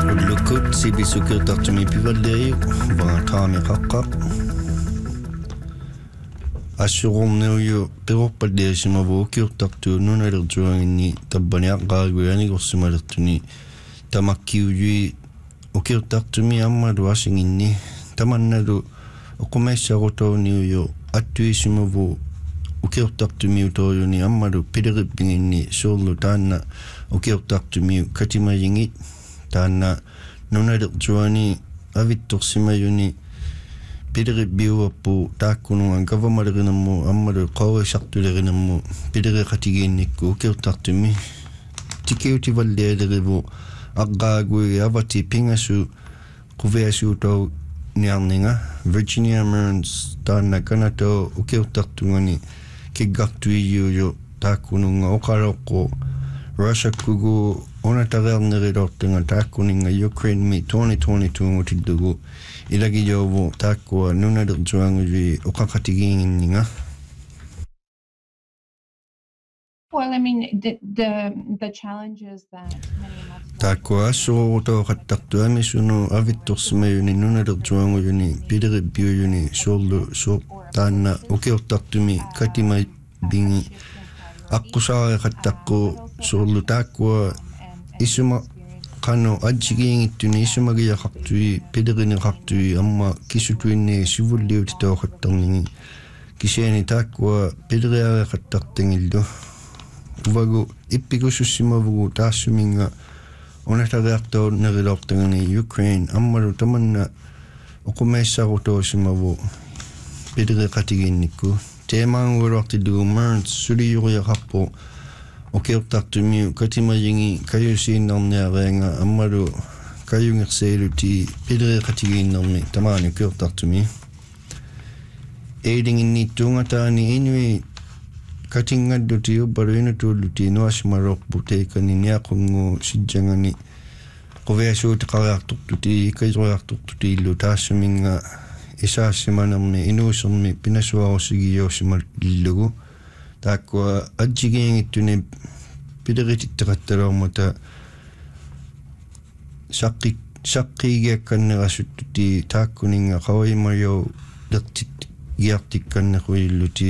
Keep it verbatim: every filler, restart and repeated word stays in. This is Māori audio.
Ullukut sibisukirtartumi pivalleeyu varaataami qaqqaq assurumniuyu perorpalliasimavu ukiurtartuu nunalertuanginni tabbaniaqqaaguyanigorsimalertuni tamakkiujui ukiurtartumi ammalu asinginni tamannalu uqumaissarutowniuyu attuisimavu ukiurtartumiu toojuni ammalu pilerippiginni suullu taanna ukiurtartumiu katimayingit taanna nunalertuani avittorsimayuni pilerippiuappu taakkunuan kavamalerinammu ammalu qawissartulerinammu pilereqatigiinnikku ukiurtartumi tikiutivallialerivu aqqaagui avati pingasu quviasuutau niarninga Virginia Mearns taanna kanato ukiurtartungani kiggartuijuuju taakkununga oqaloqqu Russia kugu onatarearnerilortunga taakkuninga Ukraine mi twenty twenty-two ngutillugu ilagijovu taakkua nunalertuangui oqaqatigiinginninga. Well, I mean, the the, the challenges that many of us taakkua assuruutooqattartuami sunu avittorsimayuni nunalertuanguyuni pilerippiujuni suullu suuq taanna ukiurtartumi katima bingi aqusaariqattaqqu suullu taakkua isuma qanu adjigiingittuni isumagiaqartui pileriniqartui amma kisutuinni sivulliutitooqattarningi kisiani taakkua pileriariqattartingillu uvagu ippikusussimavugu taassuminga onatariartoornerilortangani Ukraine ammalu tamanna uqumaissarutoossimavu pileriqatigiinnikku teemaanguulortillugu Mearns suliyuriaqarpu ukiurtartumiu katimayingi kayusiinnerniareanga ammalu kayungerseeluti pileriqatigiinnermi tamaani ukiurtartumi eilinginniittuungataani inui katingadduti ubbalu inutuulluti nuasimalorpu teikani niaqungu sijjangani quviasuutiqariartortuti ikaitoriartortuti illu taassuminga isaassimanermi inuusermi pinasuarusigiyoosimalillugu taakkua adjigiingittuni pilerititteqattaloormata saqqi saqqiigiakkannerasuttuti taakkuninga qawimayo lertit giartikkanneruilluti